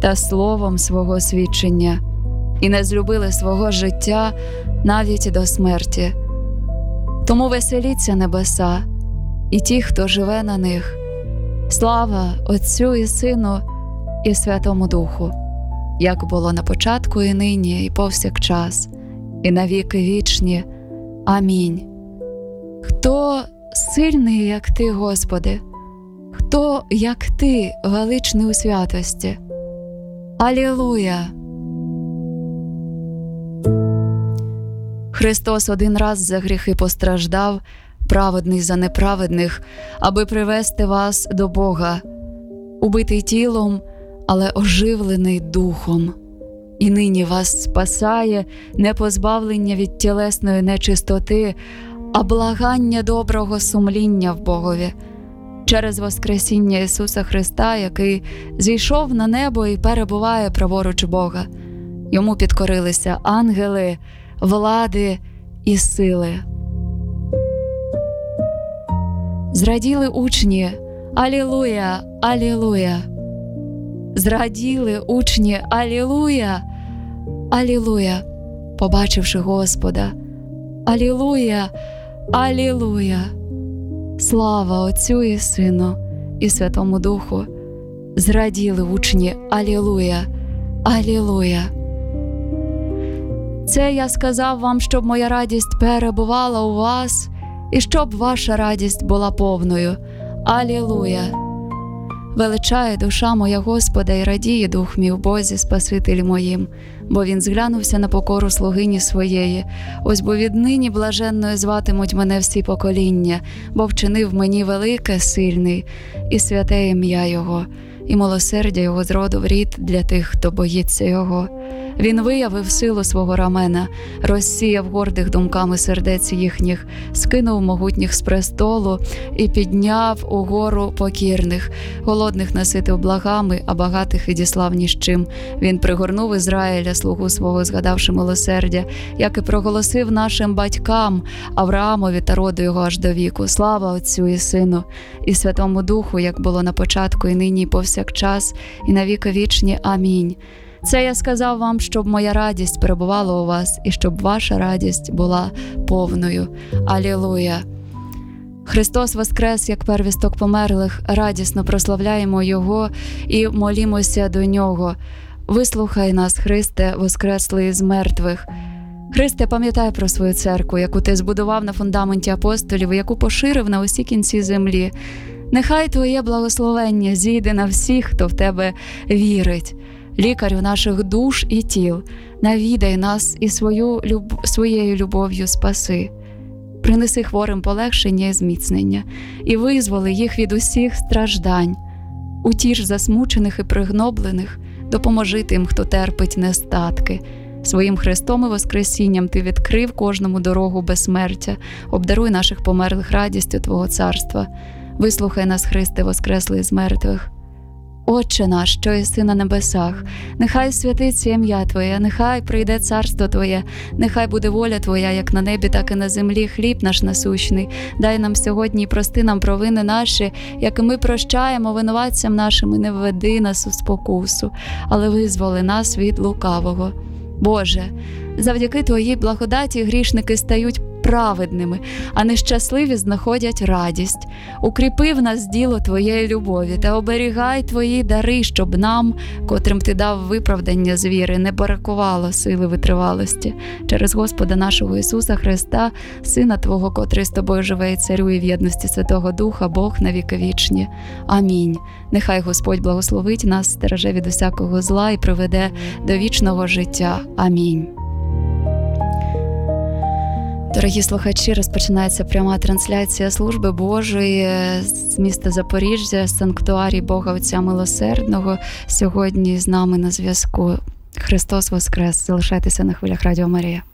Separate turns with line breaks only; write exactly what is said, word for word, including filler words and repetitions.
та словом свого свідчення, і не злюбили свого життя навіть до смерті. Тому веселіться небеса і ті, хто живе на них. Слава Отцю і Сину і Святому Духу, як було на початку і нині, і повсякчас, і на віки вічні. Амінь. Хто сильний, як Ти, Господи? Хто, як Ти, величний у святості? Алілуя! Христос один раз за гріхи постраждав, праведний за неправедних, аби привести вас до Бога, убитий тілом, але оживлений духом. І нині вас спасає не позбавлення від тілесної нечистоти, а благання доброго сумління в Богові через воскресіння Ісуса Христа, який зійшов на небо і перебуває праворуч Бога. Йому підкорилися ангели, влади і сили. Зраділи учні, алілуя, алілуя. Зраділи учні, алілуя, алілуя, побачивши Господа. Алілуя, алілуя. Слава Отцю і Сину і Святому Духу. Зраділи учні, алілуя, алілуя. Це я сказав вам, щоб моя радість перебувала у вас, і щоб ваша радість була повною. Алілуя! Величає душа моя Господа і радіє дух мій в Бозі, Спасителі моїм, бо Він зглянувся на покору слугині своєї. Ось бо віднині блаженною зватимуть мене всі покоління, бо вчинив мені велике, сильний, і святе ім'я Його, і милосердя Його з роду в рід для тих, хто боїться Його. Він виявив силу свого рамена, розсіяв гордих думками сердець їхніх, скинув могутніх з престолу і підняв угору покірних. Голодних наситив благами, а багатих відіслав ні з чим. Він пригорнув Ізраїля, слугу свого, згадавши милосердя, як і проголосив нашим батькам, Авраамові та роду його аж до віку. Слава Отцю і Сину і Святому Духу, як було на початку, і нині, і повсякчас, і на віки вічні. Амінь. Це я сказав вам, щоб моя радість перебувала у вас, і щоб ваша радість була повною. Алілуя! Христос воскрес, як первісток померлих, радісно прославляємо Його і молімося до Нього. Вислухай нас, Христе, воскреслий із мертвих. Христе, пам'ятай про свою церкву, яку Ти збудував на фундаменті апостолів, яку поширив на усі кінці землі. Нехай Твоє благословення зійде на всіх, хто в Тебе вірить. Лікарю наших душ і тіл, навідай нас і свою, люб... своєю любов'ю спаси. Принеси хворим полегшення і зміцнення, і визволи їх від усіх страждань. Утіш засмучених і пригноблених, допоможи тим, хто терпить нестатки. Своїм Христом і воскресінням Ти відкрив кожному дорогу безсмертя, обдаруй наших померлих радістю Твого царства. Вислухай нас, Христе, воскреслий з мертвих. Отче наш, що єси на небесах, нехай святиться ім'я Твоє, нехай прийде царство Твоє, нехай буде воля Твоя, як на небі, так і на землі. Хліб наш насущний дай нам сьогодні і прости нам провини наші, як і ми прощаємо винуватцям нашим, і не введи нас у спокусу, але визволи нас від лукавого. Боже, завдяки Твоїй благодаті грішники стають праведними, а нещасливі знаходять радість. Укріпи в нас діло Твоєї любові та оберігай Твої дари, щоб нам, котрим Ти дав виправдання з віри, не бракувало сили витривалості. Через Господа нашого Ісуса Христа, Сина Твого, котрий з Тобою живе і царює в єдності Святого Духа, Бог на віки вічні. Амінь. Нехай Господь благословить нас, стереже від усякого зла і приведе до вічного життя. Амінь. Дорогі слухачі, розпочинається пряма трансляція служби Божої з міста Запоріжжя, санктуарій Бога Отця Милосердного. Сьогодні з нами на зв'язку Христос Воскрес. Залишайтеся на хвилях Радіо Марія.